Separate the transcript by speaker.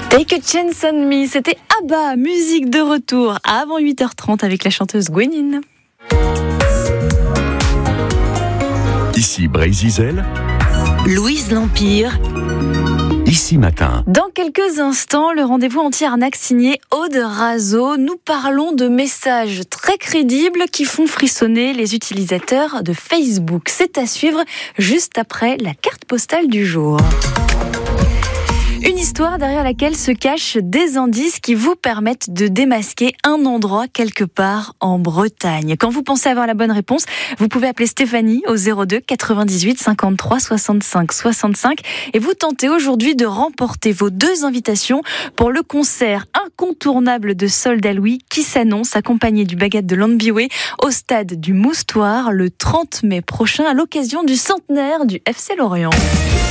Speaker 1: Take a Chance on Me, c'était ABBA, musique de retour avant 8h30 avec la chanteuse Gwenin.
Speaker 2: Ici Brésil,
Speaker 3: Louise L'Empire.
Speaker 2: Ici Matin.
Speaker 1: Dans quelques instants, le rendez-vous anti-arnaque signé Aude Razo. Nous parlons de messages très crédibles qui font frissonner les utilisateurs de Facebook. C'est à suivre juste après la carte postale du jour. Une histoire derrière laquelle se cachent des indices qui vous permettent de démasquer un endroit quelque part en Bretagne. Quand vous pensez avoir la bonne réponse, vous pouvez appeler Stéphanie au 02 98 53 65 65 et vous tentez aujourd'hui de remporter vos 2 invitations pour le concert incontournable de Soldats Louis qui s'annonce accompagné du Baguette de Landbiway au stade du Moustoir le 30 mai prochain à l'occasion du centenaire du FC Lorient.